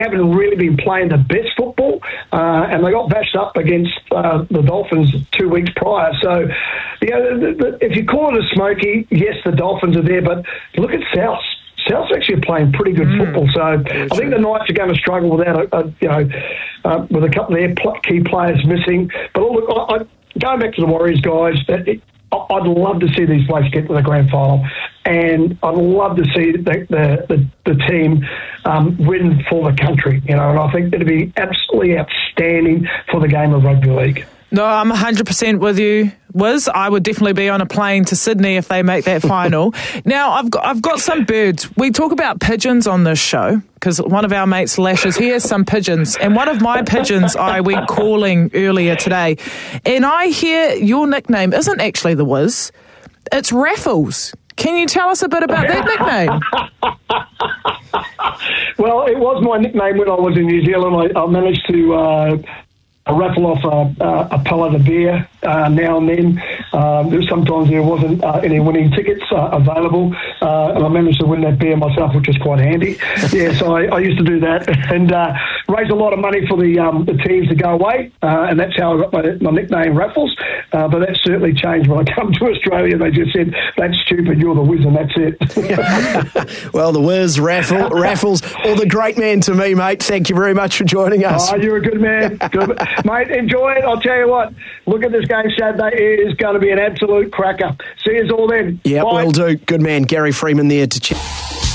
haven't really been playing the best football, and they got bashed up against the Dolphins 2 weeks prior. So, if you call it a smoky, yes, the Dolphins are there, but look at South. South's actually playing pretty good football. So I think the Knights are going to struggle without, with a couple of their key players missing. But look, going back to the Warriors, guys, I'd love to see these blokes get to the grand final, and I'd love to see the team win for the country. And I think it'd be absolutely outstanding for the game of rugby league. No, I'm 100% with you, Wiz. I would definitely be on a plane to Sydney if they make that final. Now, I've got some birds. We talk about pigeons on this show because one of our mates, Lashes, he has some pigeons. And one of my pigeons I went calling earlier today. And I hear your nickname isn't actually the Wiz. It's Raffles. Can you tell us a bit about that nickname? Well, it was my nickname when I was in New Zealand. I managed to... raffle off a pellet of beer now and then. Sometimes there wasn't any winning tickets available, and I managed to win that beer myself, which was quite handy. Yeah, so I used to do that and raise a lot of money for the teams to go away, and that's how I got my nickname Raffles. But that certainly changed when I come to Australia. They just said, "That's stupid, you're the Wiz," and that's it. Well, the Wiz, Raffles, or the great man to me, mate. Thank you very much for joining us. Oh, you're a good man. Good. Mate, enjoy it. I'll tell you what, look at this game Saturday. It is going to be an absolute cracker. See you all then. Yeah, Bye. will do. Good man. Gary Freeman there to chat.